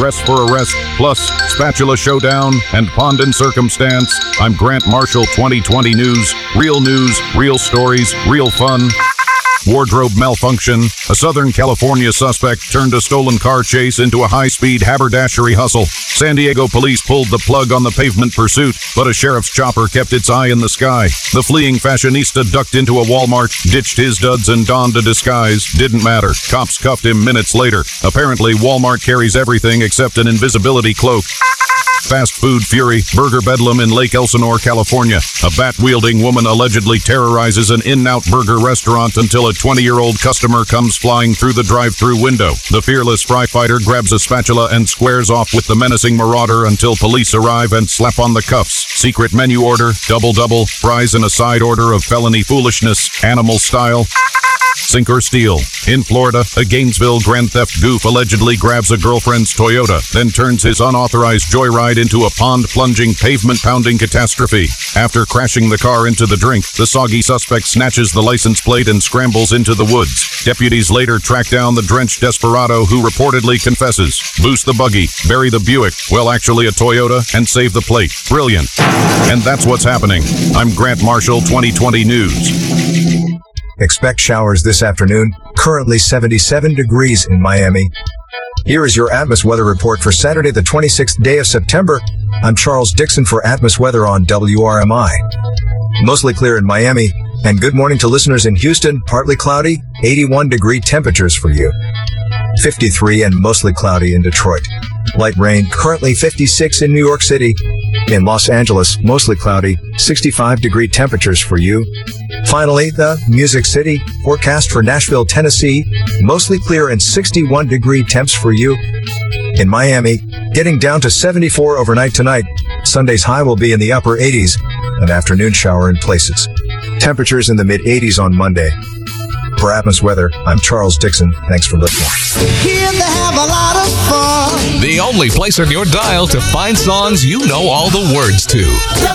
Dress for Arrest, plus Spatula Showdown and Pond and Circumstance. I'm Grant Marshall, 2020 News. Real stories, real fun. Wardrobe malfunction. A Southern California suspect turned a stolen car chase into a high-speed haberdashery hustle. San Diego police pulled the plug on the pavement pursuit, but a sheriff's chopper kept its eye in the sky. The fleeing fashionista ducked into a Walmart, ditched his duds and donned a disguise. Didn't matter. Cops cuffed him minutes later. Apparently, Walmart carries everything except an invisibility cloak. Fast food fury, burger bedlam in Lake Elsinore, California. A bat-wielding woman allegedly terrorizes an In-N-Out burger restaurant until a 20-year-old customer comes flying through the drive-thru window. The fearless fry fighter grabs a spatula and squares off with the menacing marauder until police arrive and slap on the cuffs. Secret menu order, double, fries and a side order of felony foolishness, animal style. Sink or steal. In Florida, a Gainesville grand theft goof allegedly grabs a girlfriend's Toyota, then turns his unauthorized joyride into a pond-plunging, pavement-pounding catastrophe. After crashing the car into the drink, the soggy suspect snatches the license plate and scrambles into the woods. Deputies later track down the drenched desperado who reportedly confesses. Boost the buggy, bury the Buick, well actually a Toyota, and save the plate. Brilliant. And that's what's happening. I'm Grant Marshall, 2020 News. Expect showers this afternoon, currently 77 degrees in Miami. Here is your Atmos weather report for Saturday, the 26th day of September. I'm Charles Dixon for Atmos weather on WRMI. Mostly clear in Miami, and good morning to listeners in Houston, partly cloudy, 81-degree temperatures for you. 53 and mostly cloudy in Detroit. Light rain, currently 56 in New York City. In Los Angeles, mostly cloudy, 65-degree temperatures for you. Finally, the Music City forecast for Nashville, Tennessee, mostly clear and 61-degree temps for you. In Miami, getting down to 74 overnight tonight. Sunday's high will be in the upper 80s, an afternoon shower in places. Temperatures in the mid-80s on Monday. For Atmos Weather, I'm Charles Dixon. Thanks for listening. Here they have a lot of fun. The only place on your dial to find songs you know all the words to.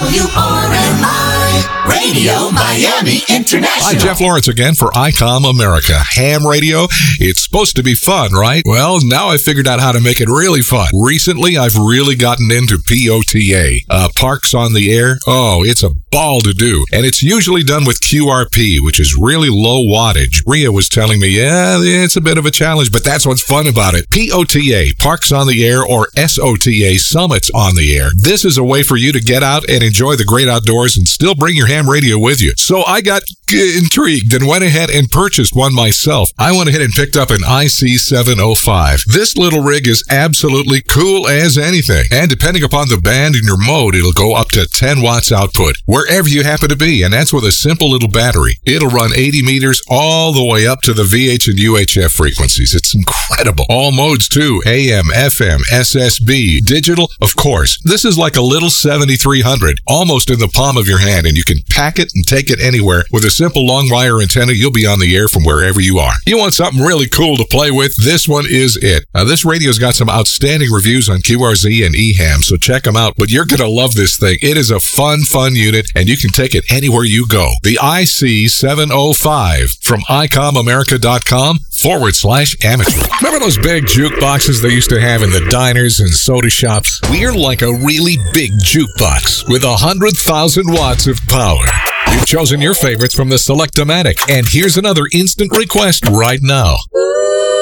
WRMI Radio Miami International. Hi, Jeff Lawrence again for ICOM America. Ham radio, it's supposed to be fun, right? Well, now I've figured out how to make it really fun. Recently, I've really gotten into POTA. Parks on the Air. Oh, it's a ball to do. And it's usually done with QRP, which is really low wattage. Rhea was telling me, yeah, it's a bit of a challenge, but that's what's fun about it. POTA, Parks on the Air, or SOTA, Summits on the Air. This is a way for you to get out and enjoy the great outdoors and still bring your ham radio with you. So I got intrigued and went ahead and purchased one myself. I went ahead and picked up an IC705. This little rig is absolutely cool as anything. And depending upon the band and your mode, it'll go up to 10 watts output, wherever you happen to be. And that's with a simple little battery. It'll run 80 meters all the way up to the VH and UHF frequencies. It's incredible. All modes too. AM, FM, SSB, digital, of course. This is like a little 7300, almost in the palm of your hand, and you can pack it and take it anywhere. With a simple long wire antenna, you'll be on the air from wherever you are. You want something really cool to play with? This one is it. Now, this radio's got some outstanding reviews on QRZ and EHAM, so check them out. But you're going to love this thing. It is a fun unit, and you can take it anywhere you go. The IC705 from ICOMAmerica.com/amateur. Remember those big jukeboxes they used to have in the diners and soda shops? We're like a really big jukebox with 100,000 watts of power. You've chosen your favorites from the Select-O-Matic, and here's another instant request right now.